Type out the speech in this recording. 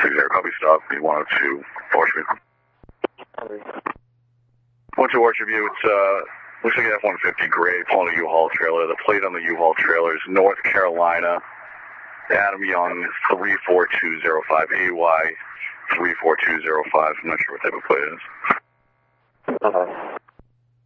copy, stop, B102, Orchard View. 12 Orchard View, it's, looks like an F-150 gray pulling a U-Haul trailer. The plate on the U-Haul trailer is North Carolina, Adam Young, 34205, AY 34205. I'm not sure what type of plate it is.